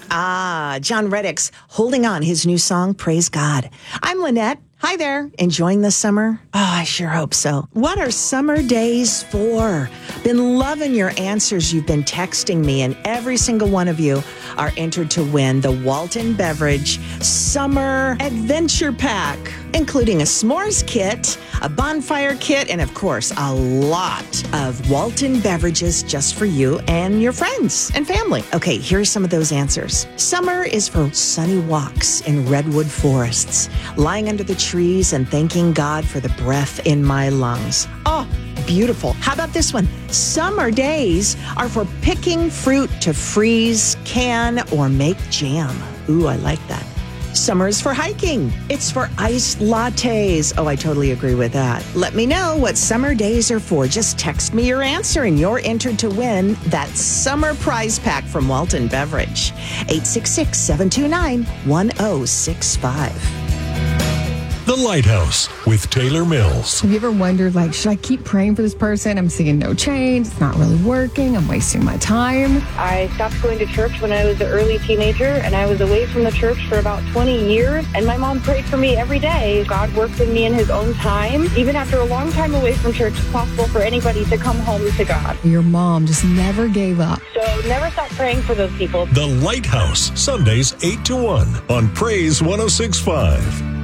John Reddick's Holding On, his new song, Praise God. I'm Lynette. Hi there. Enjoying the summer? Oh, I sure hope so. What are summer days for? Been loving your answers. You've been texting me, and every single one of you are entered to win the Walton Beverage Summer Adventure Pack, including a s'mores kit, a bonfire kit, and of course, a lot of Walton beverages just for you and your friends and family. Okay, here are some of those answers. Summer is for sunny walks in redwood forests, lying under the trees and thanking God for the breath in my lungs. Oh, beautiful. How about this one? Summer days are for picking fruit to freeze, can, or make jam. Ooh, I like that. Summer is for hiking. It's for iced lattes. Oh, I totally agree with that. Let me know what summer days are for. Just text me your answer and you're entered to win that summer prize pack from Walton Beverage. 866-729-1065. The Lighthouse with Taylor Mills. Have you ever wondered, should I keep praying for this person? I'm seeing no change. It's not really working. I'm wasting my time. I stopped going to church when I was an early teenager, and I was away from the church for about 20 years. And my mom prayed for me every day. God worked with me in his own time. Even after a long time away from church, it's possible for anybody to come home to God. Your mom just never gave up. So never stop praying for those people. The Lighthouse, Sundays 8 to 1 on Praise 106.5.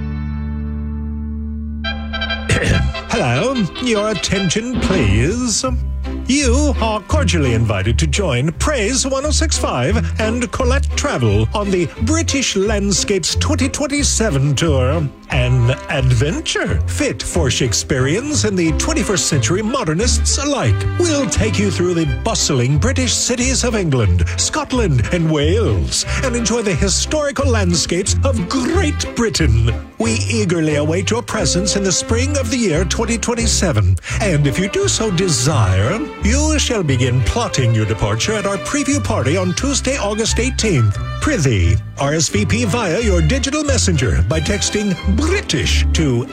Hello, your attention, please. You are cordially invited to join Praise 106.5 and Colette Travel on the British Landscapes 2027 tour. An adventure fit for Shakespeareans and the 21st century modernists alike. We'll take you through the bustling British cities of England, Scotland, and Wales, and enjoy the historical landscapes of Great Britain. We eagerly await your presence in the spring of the year 2027. And if you do so desire, you shall begin plotting your departure at our preview party on Tuesday, August 18th. Prithee, RSVP via your digital messenger by texting British to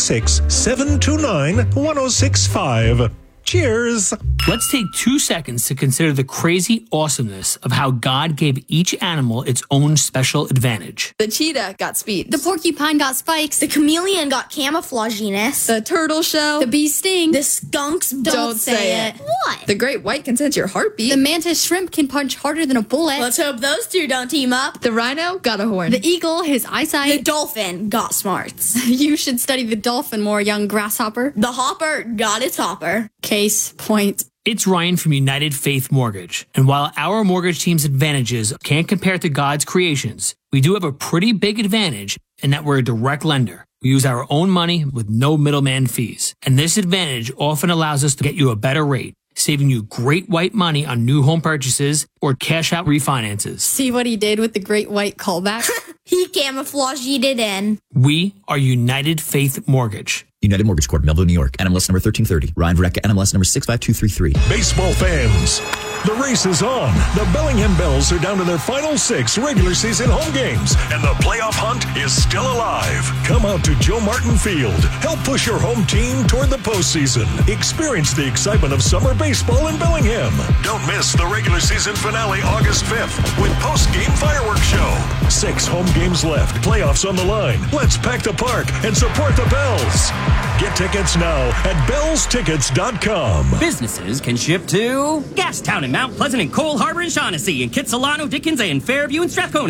866-729-1065. Cheers. Let's take 2 seconds to consider the crazy awesomeness of how God gave each animal its own special advantage. The cheetah got speed. The porcupine got spikes. The chameleon got camouflaginess. The turtle shell. The bee sting. The skunks don't say it. What? The great white can sense your heartbeat. The mantis shrimp can punch harder than a bullet. Let's hope those two don't team up. The rhino got a horn. The eagle, his eyesight. The dolphin got smarts. You should study the dolphin more, young grasshopper. The hopper got its hopper. Case point. It's Ryan from United Faith Mortgage. And while our mortgage team's advantages can't compare to God's creations, we do have a pretty big advantage in that we're a direct lender. We use our own money with no middleman fees. And this advantage often allows us to get you a better rate, saving you great white money on new home purchases or cash out refinances. See what he did with the great white callback? He camouflaged it in. We are United Faith Mortgage. United Mortgage Corp, Melville, New York. NMLS number 1330. Ryan Verrecka, NMLS number 65233. Baseball fans, the race is on. The Bellingham Bells are down to their final 6 regular season home games, and the playoff hunt is still alive. Come out to Joe Martin Field. Help push your home team toward the postseason. Experience the excitement of summer baseball in Bellingham. Don't miss the regular season finale August 5th with post-game fireworks show. 6 home games left. Playoffs on the line. Let's pack the park and support the Bells. Get tickets now at bellstickets.com. Businesses can ship to Gastown and Mount Pleasant and Cole Harbor and Shaughnessy and Kitsilano, Dickens and Fairview and Strathcona.